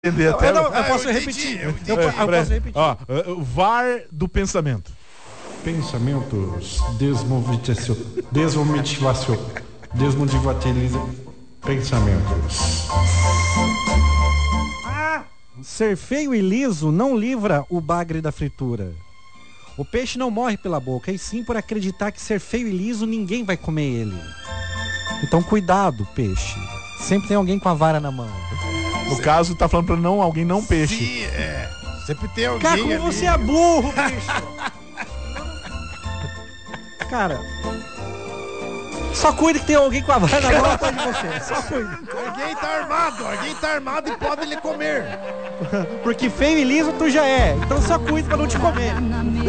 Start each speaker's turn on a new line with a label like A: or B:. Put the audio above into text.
A: entender até.
B: Eu posso repetir. Eu posso repetir.
A: Ó, o VAR do pensamento.
C: Pensamentos desmotivatiza pensamentos.
B: Ser feio e liso não livra o bagre da fritura. O peixe não morre pela boca, e sim por acreditar que ser feio e liso ninguém vai comer ele. Então cuidado, peixe. Sempre tem alguém com a vara na mão.
A: No caso, tá falando pra alguém não peixe.
D: Sim, sempre tem alguém.
B: Cara, como
D: ali.
B: você é burro, bicho. Cara, só cuide que tem alguém com a vara na mão atrás de você. Só cuide.
D: Alguém tá armado e pode lhe comer.
B: Porque feio e liso tu já é. Então só cuide pra não te comer.